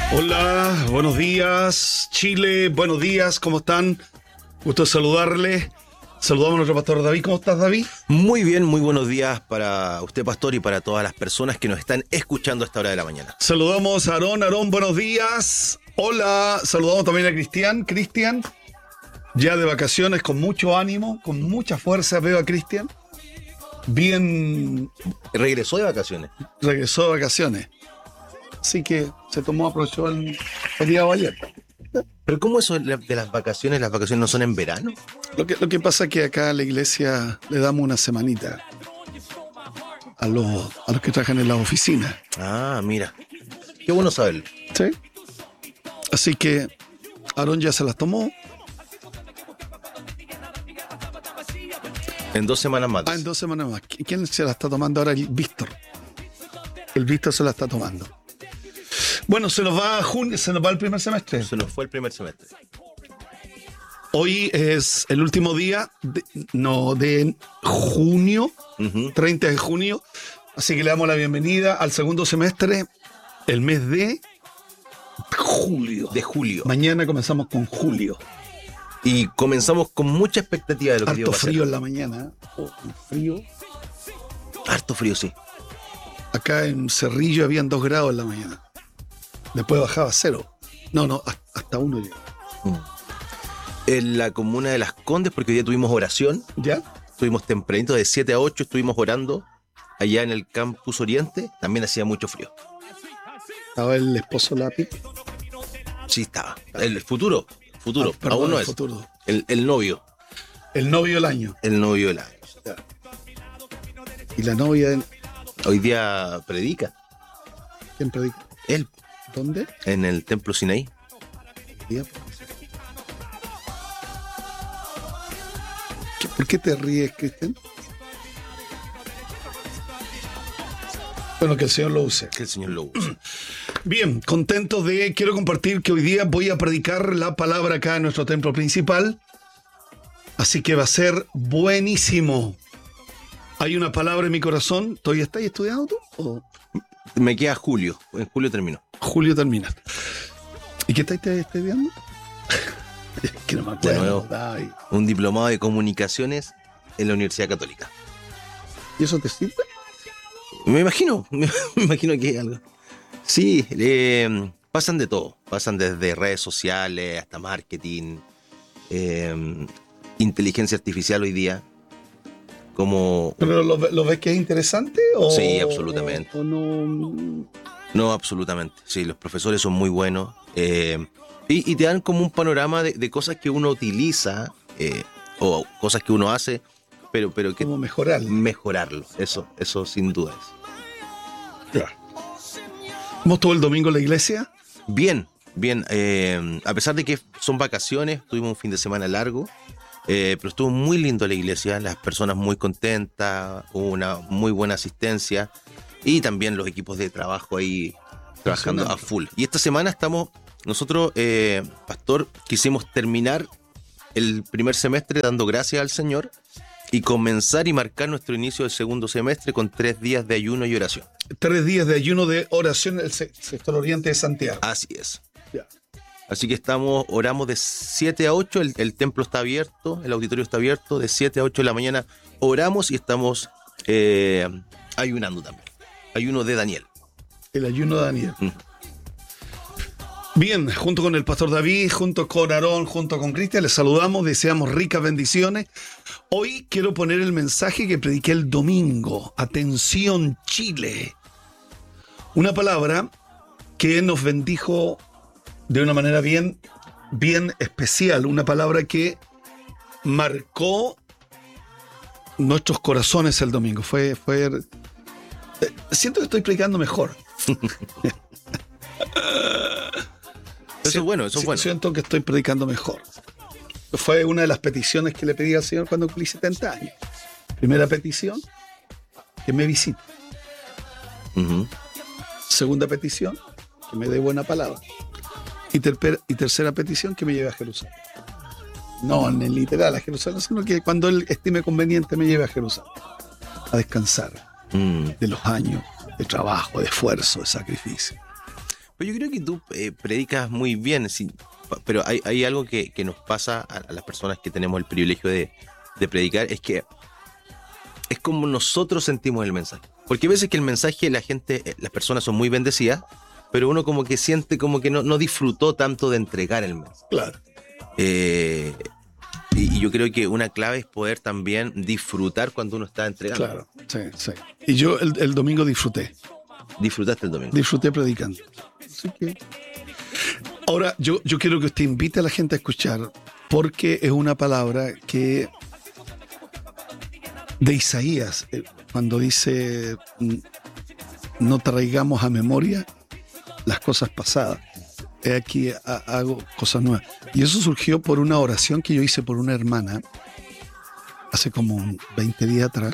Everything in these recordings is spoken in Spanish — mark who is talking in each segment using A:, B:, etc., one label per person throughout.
A: Hola, buenos días, Chile, buenos días, ¿cómo están? Gusto saludarles. Saludamos a nuestro pastor David. ¿Cómo estás, David?
B: Muy bien, muy buenos días para usted, pastor, y para todas las personas que nos están escuchando a esta hora de la mañana.
A: Saludamos a Aarón. Aarón, buenos días. Hola, saludamos también a Cristian. Cristian, ya de vacaciones, con mucho ánimo, con mucha fuerza, veo a Cristian. Bien,
B: Regresó de vacaciones.
A: regresó de vacaciones. Así que aprovechó el día de ayer.
B: Pero ¿cómo eso de las vacaciones? ¿Las vacaciones no son en verano?
A: Lo que pasa es que acá a la iglesia le damos una semanita a los que trabajan en la oficina.
B: Ah, mira. Qué bueno saberlo.
A: ¿Sí? Así que Aarón ya se las tomó.
B: En 2 semanas más.
A: En 2 semanas más. ¿Quién se la está tomando ahora? El Víctor. El Víctor se la está tomando. Bueno, se nos va junio, se nos va el primer semestre.
B: Se nos fue el primer semestre.
A: Hoy es el último día de junio, 30 de junio. Así que le damos la bienvenida al segundo semestre, el mes de julio.
B: De julio.
A: Mañana comenzamos con julio.
B: Y comenzamos con mucha expectativa de lo que
A: Harto
B: Dios va a hacer.
A: frío en la mañana. Frío.
B: Harto frío, sí.
A: Acá en Cerrillo habían 2 grados en la mañana. Después bajaba a 0. No, hasta 1 llegó.
B: En la comuna de Las Condes, porque hoy día tuvimos oración.
A: ¿Ya?
B: Estuvimos tempranito, de 7 a 8 estuvimos orando. Allá en el campus Oriente también hacía mucho frío.
A: Estaba el esposo lápiz.
B: Sí, estaba. El futuro.
A: Perdón,
B: Aún no
A: el
B: es.
A: futuro.
B: El novio.
A: El novio del año.
B: El novio del año.
A: Y la novia del...
B: Hoy día predica.
A: ¿Quién predica?
B: Él,
A: ¿Dónde?
B: en el templo Sinaí.
A: ¿Por qué te ríes, Cristian? Bueno, que el Señor lo use.
B: Que el Señor lo use.
A: Bien, quiero compartir que hoy día voy a predicar la palabra acá en nuestro templo principal. Así que va a ser buenísimo. Hay una palabra en mi corazón. ¿Todavía estás estudiando tú? ¿O?
B: Me queda julio. En julio termino.
A: Julio termina. ¿Y qué estás estudiando? Es que no me acuerdo.
B: Bueno, un diplomado de comunicaciones en la Universidad Católica.
A: ¿Y eso te sirve?
B: Me imagino que hay algo. Sí, pasan de todo. Pasan desde redes sociales hasta marketing, inteligencia artificial hoy día.
A: ¿Pero lo ves que es interesante?
B: Sí, absolutamente.
A: ¿O no?
B: No, absolutamente. Sí, los profesores son muy buenos. Y te dan como un panorama de cosas que uno utiliza o cosas que uno hace, pero que...
A: ¿Cómo mejorarlo?
B: Mejorarlo, eso sin duda es.
A: Claro. ¿Cómo estuvo el domingo en la iglesia?
B: Bien. A pesar de que son vacaciones, tuvimos un fin de semana largo, pero estuvo muy lindo la iglesia, las personas muy contentas, hubo una muy buena asistencia y también los equipos de trabajo ahí trabajando a full. Y esta semana nosotros, pastor, quisimos terminar el primer semestre dando gracias al Señor y comenzar y marcar nuestro inicio del segundo semestre con 3 días de ayuno y oración.
A: 3 días de ayuno de oración en el sector oriente de Santiago.
B: Así es.
A: Ya.
B: Así que oramos de 7 a 8, el templo está abierto, el auditorio está abierto, de 7 a 8 de la mañana oramos y estamos ayunando también. Ayuno de Daniel.
A: El ayuno de Daniel. Bien, junto con el pastor David, junto con Aarón, junto con Cristian, les saludamos, deseamos ricas bendiciones. Hoy quiero poner el mensaje que prediqué el domingo. Atención, Chile. Una palabra que nos bendijo de una manera bien especial. Una palabra que marcó nuestros corazones el domingo. Siento que estoy predicando mejor.
B: Eso es bueno, eso es bueno.
A: Siento que estoy predicando mejor. Fue una de las peticiones que le pedí al Señor cuando cumplí 70 años. Primera petición, que me visite. Segunda petición, que me dé buena palabra. Y tercera petición, que me lleve a Jerusalén. No en el literal a Jerusalén, sino que cuando Él estime conveniente me lleve a Jerusalén. A descansar de los años de trabajo, de esfuerzo, de sacrificio.
B: Pero yo creo que tú predicas muy bien, sí, pero hay algo que nos pasa a las personas que tenemos el privilegio de predicar, es que es como nosotros sentimos el mensaje. Porque a veces que el mensaje, la gente, las personas son muy bendecidas, pero uno como que siente como que no disfrutó tanto de entregar el mensaje.
A: Claro.
B: Y yo creo que una clave es poder también disfrutar cuando uno está entregando.
A: Claro, sí, sí. Y yo el domingo disfruté.
B: Disfrutaste el domingo.
A: Disfruté predicando. Así que... Ahora, yo quiero que usted invite a la gente a escuchar, porque es una palabra que... de Isaías, cuando dice, no traigamos a memoria las cosas pasadas. Aquí hago cosas nuevas. Y eso surgió por una oración que yo hice por una hermana hace como 20 días atrás.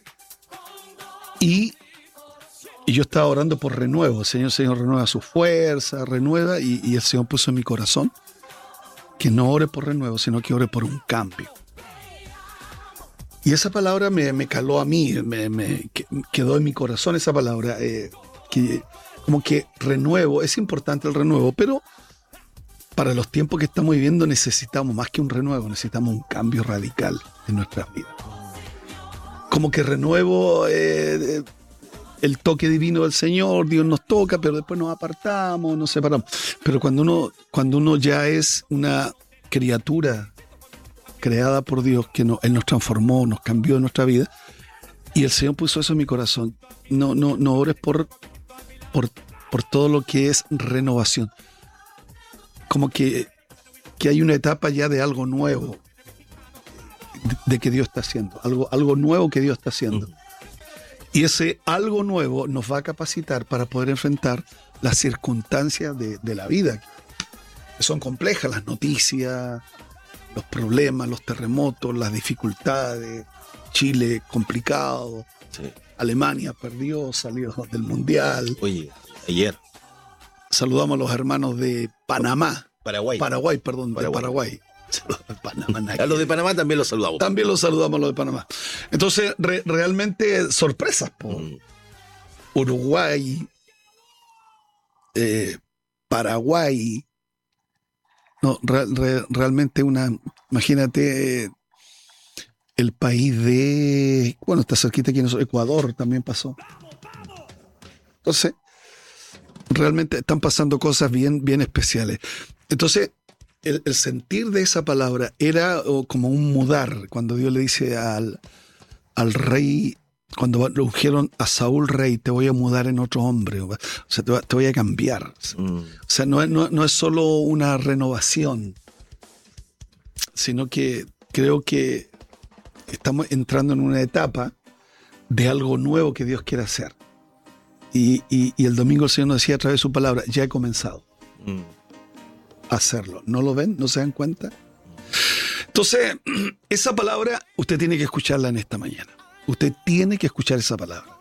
A: Y yo estaba orando por renuevo. Señor, renueva su fuerza, renueva. Y el Señor puso en mi corazón que no ore por renuevo, sino que ore por un cambio. Y esa palabra me caló a mí, quedó en mi corazón esa palabra, que como que renuevo, es importante el renuevo, pero para los tiempos que estamos viviendo necesitamos más que un renuevo, necesitamos un cambio radical en nuestras vidas. Como que renuevo, el toque divino del Señor, Dios nos toca, pero después nos apartamos, nos separamos. Pero cuando uno ya es una criatura creada por Dios, que Él nos transformó, nos cambió en nuestra vida, y el Señor puso eso en mi corazón. No ores por todo lo que es renovación. Como que hay una etapa ya de algo nuevo, de que Dios está haciendo, algo nuevo que Dios está haciendo. Y ese algo nuevo nos va a capacitar para poder enfrentar las circunstancias de la vida, que son complejas, las noticias, los problemas, los terremotos, las dificultades, Chile complicado,
B: Sí.
A: Alemania perdió, salió del Mundial.
B: Oye, ayer.
A: Saludamos a los hermanos de Panamá.
B: Paraguay.
A: Perdón, de Paraguay. Panamá,
B: A los de Panamá también los saludamos.
A: También los saludamos a los de Panamá. Entonces, realmente sorpresas, po. Uruguay, Paraguay. No, realmente imagínate, el país de, bueno, está cerquita aquí, Ecuador también pasó. Entonces, realmente están pasando cosas bien, bien especiales. Entonces, el sentir de esa palabra era como un mudar, cuando Dios le dice al rey, cuando lo ungieron a Saúl rey, te voy a mudar en otro hombre, o sea, te voy a cambiar. O sea, no es solo una renovación, sino que creo que estamos entrando en una etapa de algo nuevo que Dios quiere hacer. Y el domingo el Señor nos decía a través de su palabra, ya he comenzado a hacerlo. ¿No lo ven? ¿No se dan cuenta? Entonces, esa palabra usted tiene que escucharla en esta mañana. Usted tiene que escuchar esa palabra.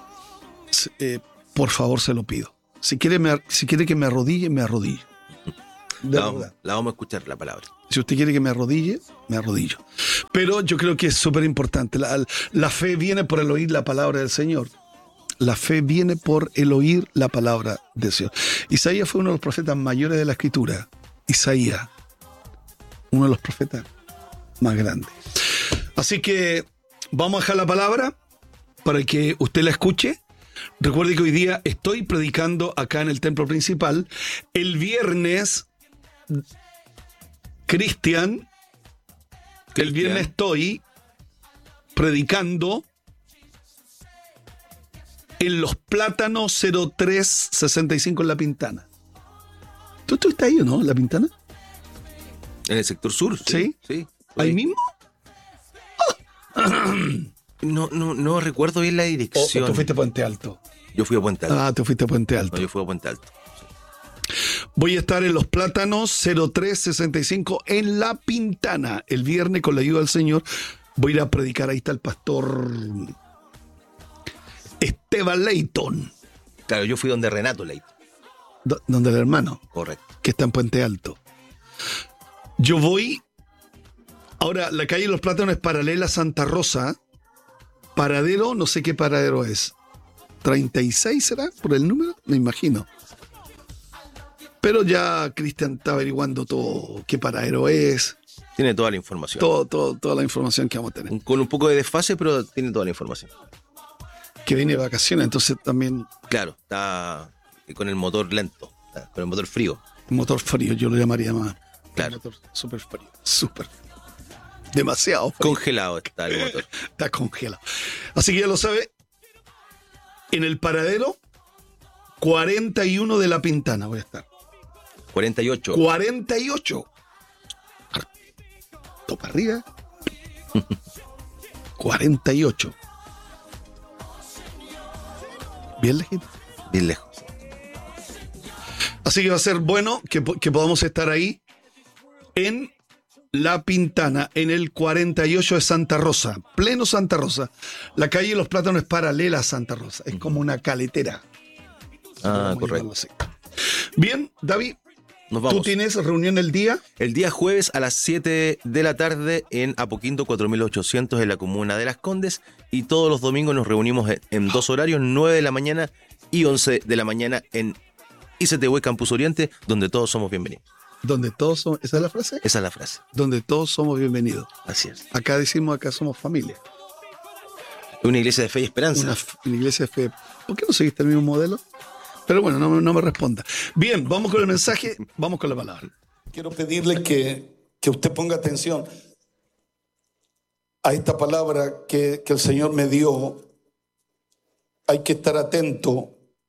A: Por favor, se lo pido. Si quiere que me arrodille, me arrodille.
B: La vamos a escuchar, la palabra.
A: Si usted quiere que me arrodille, me arrodillo. Pero yo creo que es súper importante. La fe viene por el oír la palabra del Señor. La fe viene por el oír la palabra del Señor. Isaías fue uno de los profetas mayores de la Escritura. Isaías, uno de los profetas más grandes. Así que vamos a dejar la palabra para que usted la escuche. Recuerde que hoy día estoy predicando acá en el templo principal. El viernes, Cristian, el viernes estoy predicando en Los Plátanos 0365 en La Pintana. ¿Tú estuviste ahí o no, en La Pintana?
B: En el sector sur.
A: ¿Sí?
B: Sí.
A: ¿Ahí mismo?
B: No recuerdo bien la dirección.
A: ¿O tú fuiste a Puente Alto?
B: Yo fui a Puente Alto.
A: Ah, tú fuiste a Puente Alto.
B: No, yo fui a Puente Alto. Sí.
A: Voy a estar en Los Plátanos 0365 en La Pintana. El viernes, con la ayuda del Señor, voy a ir a predicar. Ahí está el pastor Esteban Leighton.
B: Claro, yo fui donde Renato Leighton.
A: Donde el hermano.
B: Correcto.
A: Que está en Puente Alto. Yo voy. Ahora, la calle Los Plátanos es paralela a Santa Rosa. Paradero, no sé qué paradero es. ¿36 será? ¿Por el número? Me imagino. Pero ya Cristian está averiguando todo, qué paradero es,
B: Tiene toda la información.
A: toda la información que vamos a tener.
B: Con un poco de desfase, pero tiene toda la información.
A: Que viene de vacaciones, entonces también
B: Claro, está con el motor lento, con el motor frío.
A: motor frío, yo lo llamaría más.
B: Claro.
A: Motor súper frío, súper. Demasiado frío.
B: Congelado está el motor.
A: Está congelado. Así que ya lo sabe, en el paradero 41 de La Pintana voy a estar.
B: 48.
A: 48. Topa arriba. 48. Bien legítimo.
B: Bien lejos.
A: Así que va a ser bueno que podamos estar ahí en La Pintana, en el 48 de Santa Rosa, pleno Santa Rosa. La calle de los Plátanos es paralela a Santa Rosa, es como una caletera.
B: Ah,
A: Vamos a
B: correcto.
A: llamarlo así. Bien, David,
B: Nos
A: ¿tú
B: vamos.
A: tienes reunión el día?
B: El día jueves a las 7 de la tarde en Apoquindo 4800 en la comuna de Las Condes, y todos los domingos nos reunimos en dos horarios, 9 de la mañana y 11 de la mañana en ICTV Campus Oriente, donde todos somos bienvenidos.
A: Donde todos somos, ¿esa es la frase?
B: Esa es la frase.
A: Donde todos somos bienvenidos.
B: Así es.
A: Acá decimos, acá somos familia.
B: Una iglesia de fe y esperanza.
A: Una iglesia de fe. ¿Por qué no seguiste el mismo modelo? Pero bueno, no me responda. Bien, vamos con el mensaje, vamos con la palabra.
C: Quiero pedirle que usted ponga atención a esta palabra que el Señor me dio. Hay que estar atento.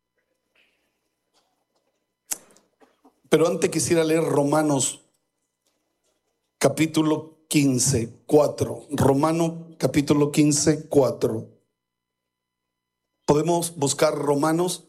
C: Pero antes quisiera leer Romanos capítulo 15, 4. Romanos capítulo 15, 4. Podemos buscar Romanos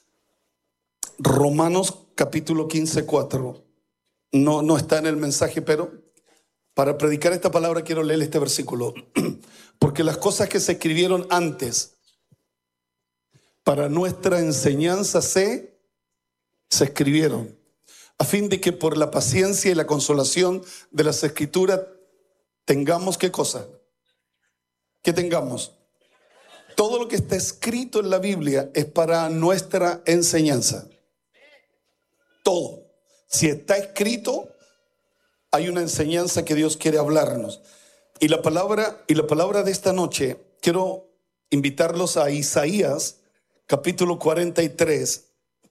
C: capítulo 15, 4. No está en el mensaje, pero para predicar esta palabra quiero leer este versículo. Porque las cosas que se escribieron antes para nuestra enseñanza se escribieron, a fin de que por la paciencia y la consolación de las Escrituras tengamos, ¿qué cosa? ¿Qué tengamos? Todo lo que está escrito en la Biblia es para nuestra enseñanza. Todo. Si está escrito, hay una enseñanza que Dios quiere hablarnos. Y la palabra de esta noche, quiero invitarlos a Isaías capítulo 43.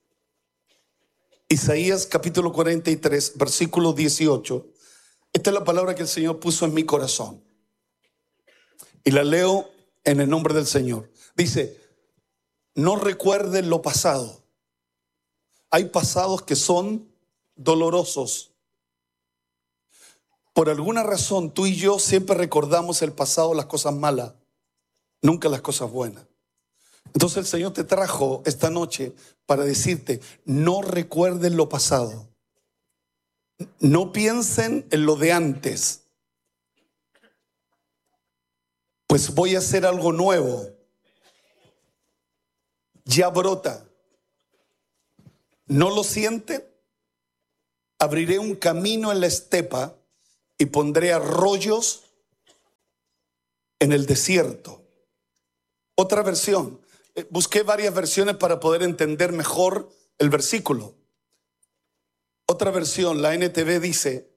C: Isaías capítulo 43, versículo 18. Esta es la palabra que el Señor puso en mi corazón. Y la leo en el nombre del Señor. Dice: no recuerden lo pasado. Hay pasados que son dolorosos. Por alguna razón, tú y yo siempre recordamos el pasado, las cosas malas, nunca las cosas buenas. Entonces el Señor te trajo esta noche para decirte: no recuerden lo pasado. No piensen en lo de antes. Pues voy a hacer algo nuevo. Ya brota. ¿No lo sienten? Abriré un camino en la estepa y pondré arroyos en el desierto. Otra versión. Busqué varias versiones para poder entender mejor el versículo. Otra versión, la NTV dice: